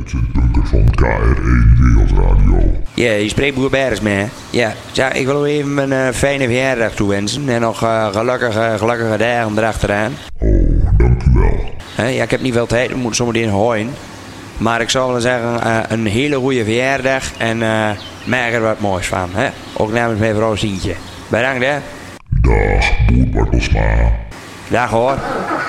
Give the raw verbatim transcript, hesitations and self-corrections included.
Het zit bunkers van K R één Wereldradio. Ja, je spreekt Boer Berens mee. Ja, ja, ik wil u even een uh, fijne verjaardag toewensen. En nog uh, gelukkige, gelukkige dagen erachteraan. Oh, dankjewel. Uh, ja, ik heb niet veel tijd, we moeten zometeen hooien. Maar ik zou willen zeggen, uh, een hele goede verjaardag. En uh, maak er wat moois van. Hè? Ook namens mijn vrouw Sientje. Bedankt hè. Dag, Boer Bartelsma. Dag hoor.